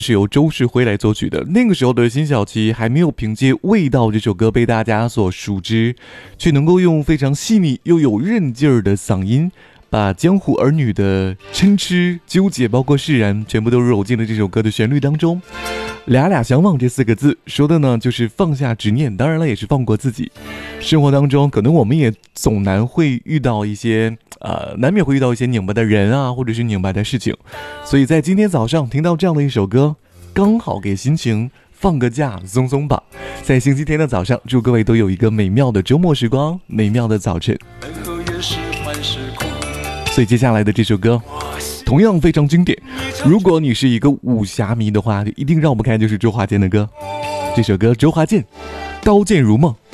是由周世辉来作曲的。那个时候的辛晓琪还没有凭借《味道》这首歌被大家所熟知，却能够用非常细腻又有韧劲儿的嗓音，把江湖儿女的嗔痴、纠结，包括释然，全部都揉进了这首歌的旋律当中。俩相望这4个字说的呢，就是放下执念，当然了，也是放过自己。生活当中，可能我们也总难免会遇到一些拧巴的人啊，或者是拧巴的事情。所以在今天早上听到这样的一首歌，刚好给心情放个假，松松绑。在星期天的早上，祝各位都有一个美妙的周末时光，美妙的早晨。所以接下来的这首歌同样非常经典，如果你是一个武侠迷的话，一定绕不开就是周华健的歌。这首歌周华健《刀剑如梦》。